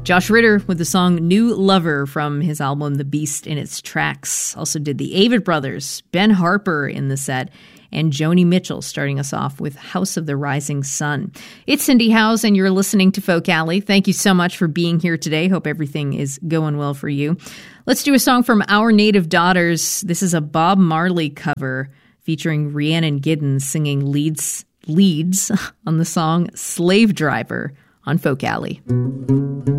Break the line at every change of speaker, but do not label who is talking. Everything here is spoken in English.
Josh Ritter with the song New Lover from his album The Beast in Its Tracks. Also did the Avett Brothers, Ben Harper in the set, and Joni Mitchell starting us off with House of the Rising Sun. It's Cindy Howes, and you're listening to Folk Alley. Thank you so much for being here today. Hope everything is going well for you. Let's do a song from Our Native Daughters. This is a Bob Marley cover featuring Rhiannon Giddens singing leads on the song Slave Driver on Folk Alley.